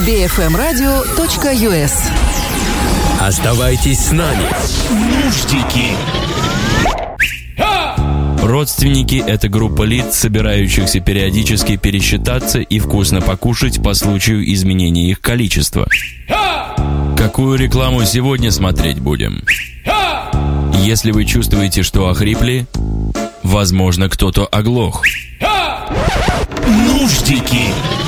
bfmradio.us. Оставайтесь с нами. Нуждики. Родственники – это группа лиц, собирающихся периодически пересчитаться и вкусно покушать по случаю изменения их количества. Какую рекламу сегодня смотреть будем? Если вы чувствуете, что охрипли, возможно, кто-то оглох. Нуждики.